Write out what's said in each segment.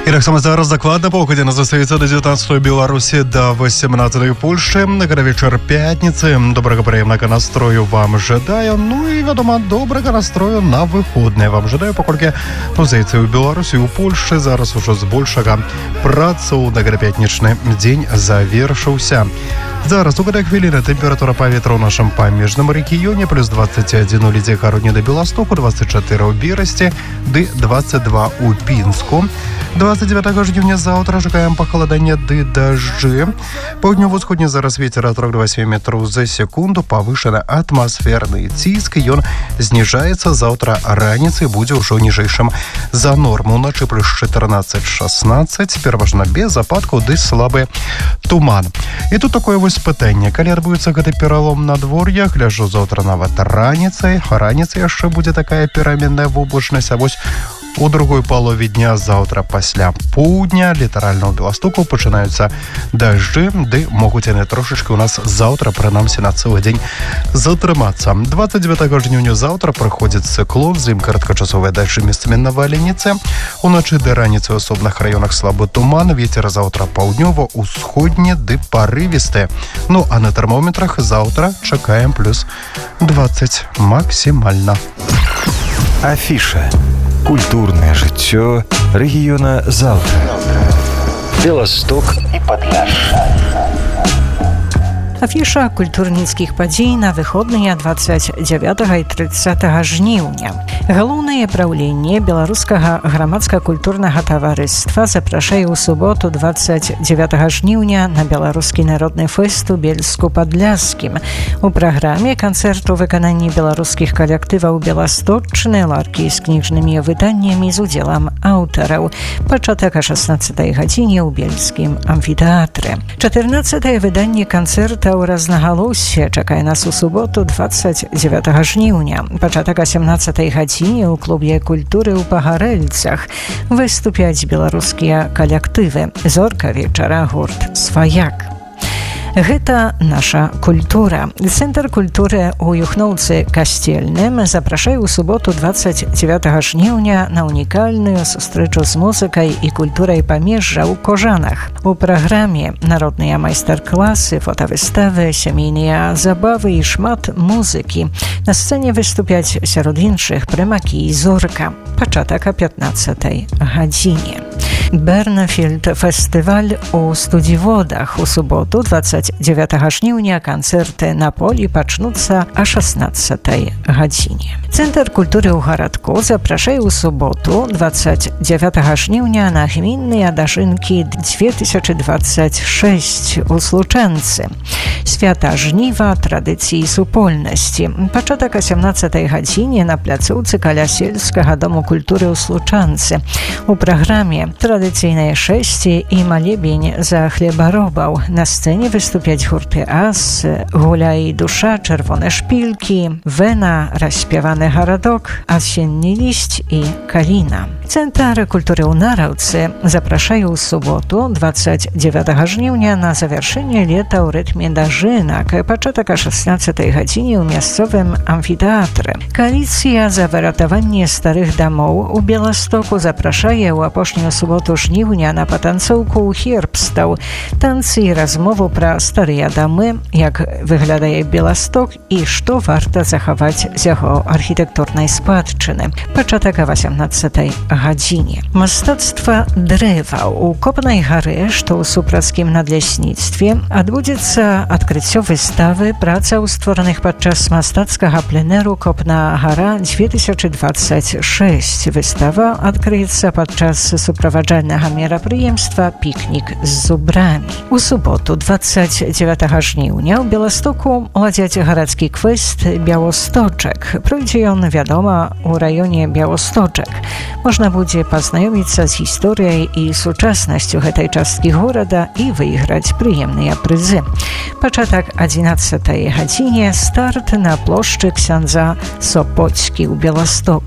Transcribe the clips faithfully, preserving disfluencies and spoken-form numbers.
І так само зараз дакладна паўгадзіна застаецца да дзевятнаццатай Беларусі, да восемнаццатай Польшчы. Гэта вечар пятніцы. Добрага прыемнага настрою вам жадаю. Ну і, вядома, добрага настрою на выходныя вам жадаю, паколькі, ну, здаецца, у Беларусі, у Польшчы зараз ужо збольшага працоўны пятнічны дзень завершыўся. Зараз у гэтых хвіліны тэмпература паветра ў нашым памежным рэгіёне плюс двадцать один у Лідзе Гароні да Беластоку, двадцать четыре ў Берасці, ды двадцать два у Пінску. двадцать девятого жніўня заўтра чакаем пахаладанне ды дажджы. Паўднёва-ўсходні зараз вецер ад трох да восьмі метраў за секунду, павышаны атмасферны ціск, ён зніжаецца заўтра раніцай, будзе ўжо ніжэйшым за норму. Уначы плюс чатырнаццаць шаснаццаць, пераважна без ападкаў ды слабы туман. І тут такое вось пытанне, калі адбудзецца гэты пералом надвор'я, гляжу заўтра нават раніцай, раніцай яшчэ будзе такая пераменная воблачнасць, а вось у другой палове дня заўтра пасля поўдня літаральна ў Беластоку пачынаюцца дажджы, ды могуць яны трошачкі у нас заўтра, прынамсі на цэлы дзень, затрымацца. двадцать девятого жніўня заўтра прыходзіць цыклон, з ім кароткачасовыя дажджы месцамі навальніцы. Уначы да раніцы ў асобных раёнах слабы туман, вецер заўтра паўднёва-ўсходні ды парывісты. Ну, а на тэрмометрах заўтра чакаем плюс двадцать максімальна. Афіша. Культурное жыццё рэгіёна заўтра. Беласток і Падляшша. Афіша культурніцкіх падзей на выходныя двадцать девятого і тридцатого жніўня. Галоўнае праўленне беларускага грамадска-культурнага таварыства запрашае ў суботу двадцать девятого жніўня на беларускі народны фэст у Бельску-Падляшскім. У праграме канцэрт у выкананні беларускіх калектываў Беласточчыны, ларкі з кніжнымі выданнямі з удзелам аўтараў. Пачатак о шаснаццатай гадзіне ў бельскім амфітэатры. чатырнаццатае выданне канцэрта ў разнагалоссі чакае нас у суботу двадцать девятого жніўня. Пачатак о сямнаццатай гадзіне ў клубе культуры ў Пагарэльцах выступяць беларускія калектывы. Зорка вечара гурт «Сваяк». Гэта наша культура. Цэнтр культуры ў Юхноўцы Касцельным запрашае ў суботу двадцать девятого жніўня на унікальную сустрэчу з музыкай і культурай памежжа ў Кожанах. У праграме народныя майстар-класы, фотавыставы, сямейныя забавы і шмат музыкі. На сцэне выступяць сярод іншых Прымакі і Зорка. Пачатак о пятнаццатай гадзіне. Бернафільд фестываль у Студзіводах. У суботу двадцать девятого жніўня канцэрты на полі пачнуцца о шаснаццатай гадзіне. Цэнтр культуры ў гарадку запрашае ў суботу двадцать девятого жніўня на гмінныя дажынкі две тысячи двадцать шесть у Случэнцы. Свята жніва, традыцыі супольнасці. Пачатак о сямнаццатай гадзіне на пляцоўцы каля сельскага дому культуры ў Случэнцы. У праграме традыцыйнае шэсце і малебень за хлебаробаў. На сцэне выступяць гурты «Ас», «Гуляй душа», «Чырвоны шпількі», «Вена», «Распяваны гарадок», «Асенні лісць» і «Каліна». Цэнтр культуры ў Нараўцы запрашае ў суботу двадцать девятого жніўня на завяршэнне лета ў рытме дажынак. Пачатак о шаснаццатай гадзіне ў мясцовым амфітэатры. Кааліцыя за выратаванне старых дамоў у Беластоку запрашае ў апошнюю суботу жніўня на патанцоўку ў Хербстаў. Танцы і размову пра старыя дамы, як выглядае Беласток і што варта захаваць з яго архітэктурнай спадчыны. Пачатак о восемнаццатай гадзіне. Мастацтва дрэва. У Копнай гары, што ў супрацкім надлясніцтве, адбудзецца адкрыццё выставы працаў, створаных падчас мастацкага пленэру «Копна гара две тысячи двадцать шесть». Выстава адкрыецца падчас суправаджальнага мерапрыемства «Пікнік з зубрамі». У суботу двадцать девятого жніўня ў Беластоку ладзяць гарадскі квест «Бялосточак». Пройдзе ён, вядома, у раёне Бялосточак. Можна будзе пазнаёміцца з гісторыяй і сучаснасцю гэтай часткі горада і выйграць прыемныя прызы. Пачатак адзінаццатай гадзіне, старт на плошчы ксяндза Сопоцкі ў Беластоку.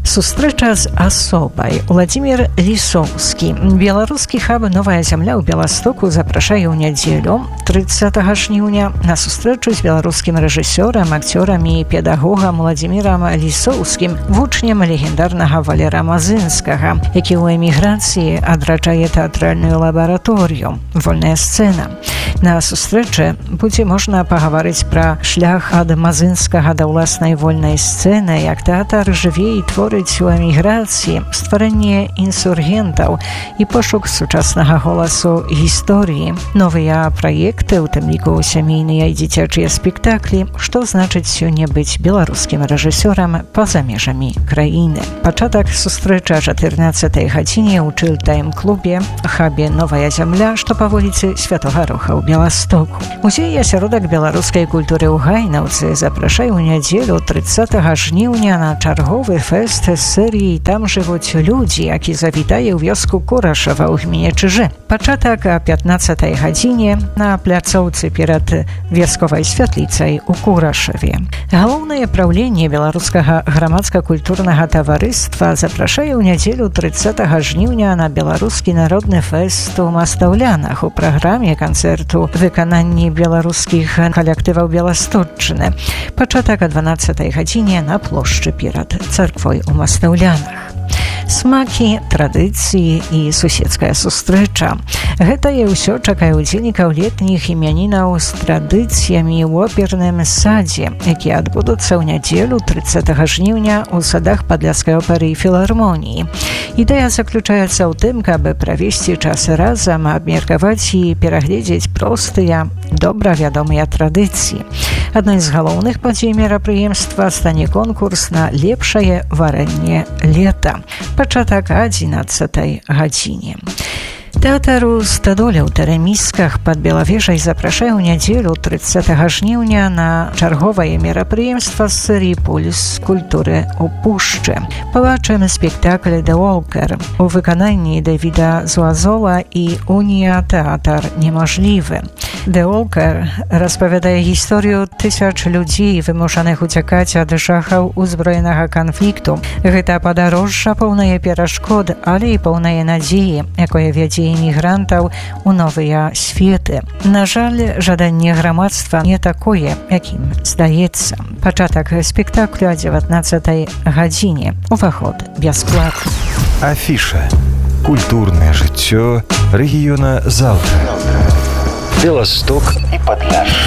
Сустрэча з асобай. Уладзімір Лісоўскі. Беларускі хаб «Новая зямля» ў Беластоку запрашае ў нядзелю трыццатага жніўня на сустрэчу з беларускім рэжысёрам, акцёрам і педагогам Уладзімірам Лісоўскім, вучнем легендарнага Валера Мазынскага, які ў эміграцыі адраджае тэатральную лабараторыю «Вольная сцэна». На сустрэчы будзе можна пагаварыць пра шлях ад Мазынскага да ўласнай вольнай сцэны, як тэатр жыве і творыць у эміграцыі, стварэнне інсургентаў і пошук сучаснага голасу гісторыі, новыя праекты, у тым ліку сямейныя і дзіцячыя спектаклі, што значыць сёння быць беларускім рэжысёрам па-за межамі краіны. Пачатак сустрэчы о чатырнаццатай гадзіне ў чыл-тайм-клубе хабе «Новая зямля», што па вуліцы Святога Роха ў Беластоку. Музей асяродак беларускай культуры ў Гайнаўцы запрашае ў нядзелю трыццатага жніўня на чарговы фэст з серыі «Там жывуць людзі», які завітае ў вёску Курашава ў гміне Чыжы. Пачатак о пятнаццатай гадзіне на пляцоўцы перад весковай святліцай у Курашаве. Галоўнае праўленне беларускага грамадска-культурнага таварыства запрашае ў нядзелю трыццатага жніўня на беларускі народны фэст у Мастаўлянах у праграме канцэрту выкананні беларускіх калектываў Беласточчыны. Пачатак о дванаццатай гадзіне на плошчы перад царквой у Мастаўлянах. Смакі, традыцыі і суседская сустрэча. Гэтае ўсё чакае удзельнікаў летніх імянінаў з традыцыямі ў оперным садзе, якія адбудуцца ў нядзелю трыццатага жніўня ў садах падляшскай оперы і філармоніі. Ідэя заключаецца ў тым, каб правесці час разам, абмеркаваць і перагледзець простыя, добра вядомыя традыцыі. Адной з галоўных падзей мерапрыемства стане конкурс на лепшае варэнне лета. Пачатак о адзінаццатай гадзіне. Тэатр у стадоле ў Тэрамісках пад Белавежай запрашае ў нядзелю трыццатага жніўня на чарговае мерапрыемства з серыі «Пульс культуры ў пушчы». Пабачым спектакль «The Walker» у выкананні Дэвіда Зуазола і «Унія тэатр неможлівы». «The Walker» распавядае гісторыю тысяч людзей, вымушаных уцякаць ад жахаў узброенага канфлікту. Гэта падарожжа поўнае перашкод, але і поўнае надзеі, якое вядзе эмігрантаў у новыя светы. На жаль, жаданне грамадства не такое, якім здаецца. Пачатак спектаклю о дзевятнаццатай гадзіне. Уваход бясплатны. Афіша. Культурнае жыццё рэгіёна Залты. Беласток і Падляшша.